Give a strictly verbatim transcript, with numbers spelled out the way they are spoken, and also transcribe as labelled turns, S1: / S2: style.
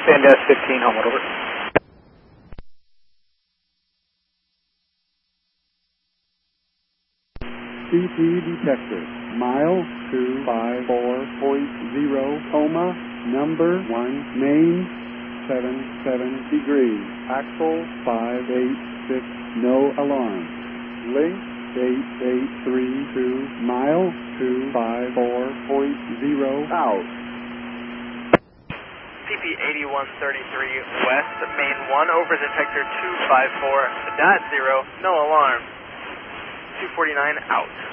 S1: Van Dash fifteen, helmet over.
S2: C T detector, mile two five four point zero, coma, number one, main, seven seven degrees, axle five eight six, no alarm, link eight eight three two, mile two five four point zero, out.
S3: C P eighty-one thirty-three west, main one over detector two five four dot zero, no alarm. two forty-nine out.